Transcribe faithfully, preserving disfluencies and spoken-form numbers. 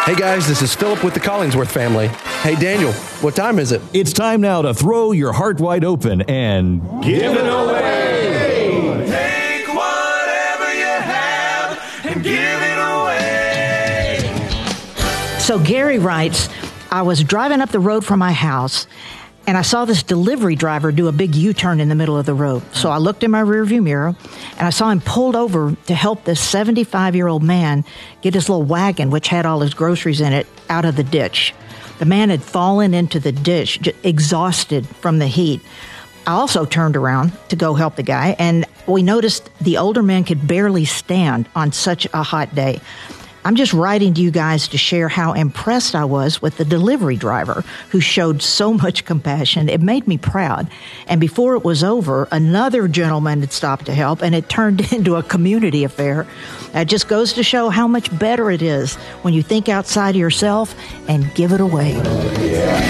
Hey guys, this is Philip with the Collingsworth family. Hey Daniel, what time is it? It's time now to throw your heart wide open and give it away. Take whatever you have and give it away. So Gary writes, I was driving up the road from my house and I saw this delivery driver do a big U-turn in the middle of the road. So I looked in my rearview mirror, and I saw him pulled over to help this seventy-five-year-old man get his little wagon, which had all his groceries in it, out of the ditch. The man had fallen into the ditch, j- exhausted from the heat. I also turned around to go help the guy, and we noticed the older man could barely stand on such a hot day. I'm just writing to you guys to share how impressed I was with the delivery driver who showed so much compassion. It made me proud. And before it was over, another gentleman had stopped to help, and it turned into a community affair. It just goes to show how much better it is when you think outside of yourself and give it away. Yeah.